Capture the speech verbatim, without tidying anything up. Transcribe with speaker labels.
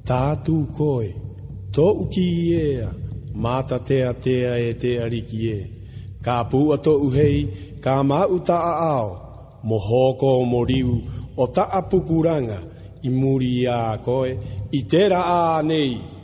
Speaker 1: tātu koe, tō uki ea, mata tea tea e te ariki e. Ka pua tō uhei, ka mau taa ao, mo hoko mo riu, o taa pukuranga, i muri a koe, i tera a nei.